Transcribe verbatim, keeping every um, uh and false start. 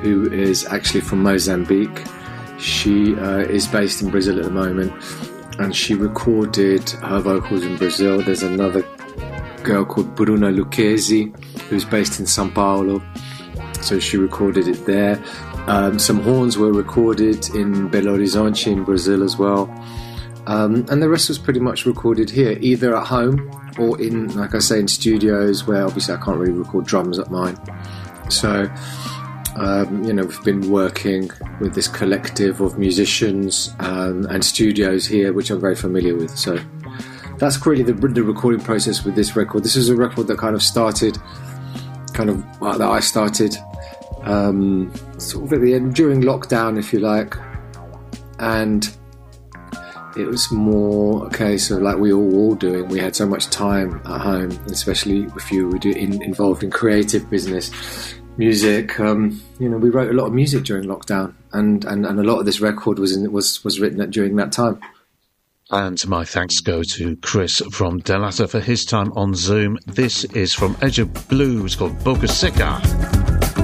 who is actually from Mozambique. She uh, is based in Brazil at the moment, and she recorded her vocals in Brazil. There's another girl called Bruna Lucchesi, who's based in São Paulo, so she recorded it there. Um, some horns were recorded in Belo Horizonte in Brazil as well. Um, and the rest was pretty much recorded here, either at home or in, like I say, in studios where obviously I can't really record drums at mine. So, um, you know, we've been working with this collective of musicians um, and studios here, which I'm very familiar with. So that's really the, the recording process with this record. This is a record that kind of started, kind of, well, that I started um, sort of at the end, during lockdown, if you like. And it was more a case of, like we all were all doing, we had so much time at home, especially if you were do, in, involved in creative business, music. Um, you know, we wrote a lot of music during lockdown, and, and, and a lot of this record was in, was was written at, during that time. And my thanks go to Chris from Delata for his time on Zoom. This is from Edge of Blues called Boca Seca.